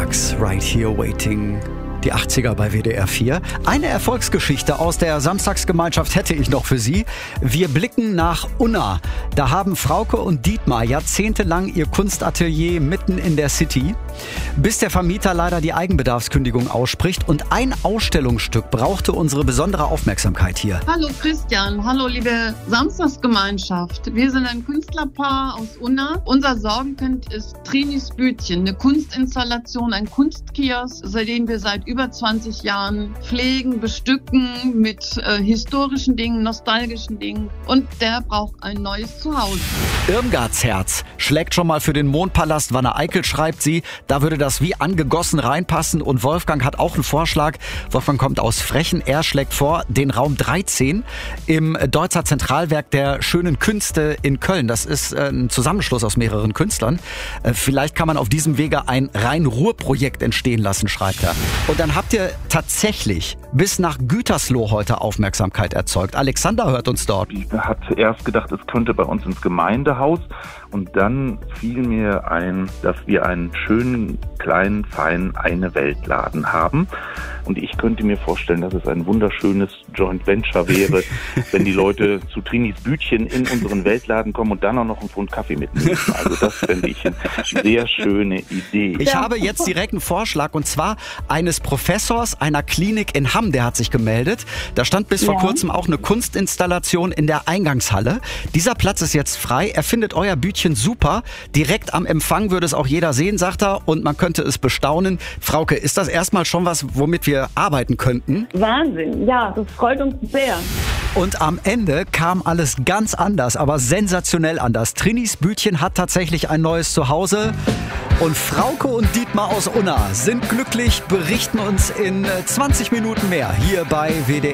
Trucks Right Here Waiting. Die 80er bei WDR 4. Eine Erfolgsgeschichte aus der Samstagsgemeinschaft hätte ich noch für Sie. Wir blicken nach Unna. Da haben Frauke und Dietmar jahrzehntelang ihr Kunstatelier mitten in der City, bis der Vermieter leider die Eigenbedarfskündigung ausspricht. Und ein Ausstellungsstück brauchte unsere besondere Aufmerksamkeit hier. Hallo Christian, hallo liebe Samstagsgemeinschaft. Wir sind ein Künstlerpaar aus Unna. Unser Sorgenkind ist Trinis Bütchen, eine Kunstinstallation, ein Kunstkiosk, seitdem wir seit über 20 Jahren pflegen, bestücken mit historischen Dingen, nostalgischen Dingen. Und der braucht ein neues Zuhause. Irmgards Herz schlägt schon mal für den Mondpalast. Wanne Eickel schreibt sie, da würde das wie angegossen reinpassen. Und Wolfgang hat auch einen Vorschlag. Wolfgang kommt aus Frechen. Er schlägt vor, den Raum 13 im Deutzer Zentralwerk der schönen Künste in Köln. Das ist ein Zusammenschluss aus mehreren Künstlern. Vielleicht kann man auf diesem Wege ein Rhein-Ruhr-Projekt entstehen lassen, schreibt er. Und dann habt ihr tatsächlich bis nach Gütersloh heute Aufmerksamkeit erzeugt. Alexander hört uns dort. Ich hatte erst gedacht, es könnte bei uns ins Gemeindehaus. Und dann fiel mir ein, dass wir einen schönen, kleinen, feinen Eine-Welt-Laden haben. Und ich könnte mir vorstellen, dass es ein wunderschönes Joint Venture wäre, wenn die Leute zu Trinis Bütchen in unseren Weltladen kommen und dann auch noch einen Pfund Kaffee mitnehmen. Also das fände ich eine sehr schöne Idee. Ich habe jetzt direkt einen Vorschlag, und zwar eines Professors einer Klinik in Hamm, der hat sich gemeldet. Da stand bis vor kurzem auch eine Kunstinstallation in der Eingangshalle. Dieser Platz ist jetzt frei. Er findet euer Bütchen super. Direkt am Empfang würde es auch jeder sehen, sagt er, und man könnte es bestaunen. Frauke, ist das erstmal schon was, womit wir arbeiten könnten? Wahnsinn, ja, das freut uns sehr. Und am Ende kam alles ganz anders, aber sensationell anders. Trinis Bütchen hat tatsächlich ein neues Zuhause. Und Frauke und Dietmar aus Unna sind glücklich, berichten uns in 20 Minuten mehr hier bei WDR.